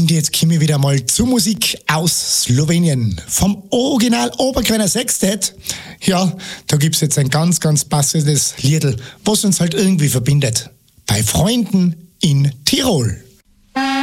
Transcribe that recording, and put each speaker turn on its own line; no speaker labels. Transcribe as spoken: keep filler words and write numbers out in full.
Und jetzt kommen wir wieder mal zur Musik aus Slowenien. Vom Original Oberkreiner Sextet. Ja, da gibt's jetzt ein ganz, ganz passendes Liedl, was uns halt irgendwie verbindet. Bei Freunden in Tirol.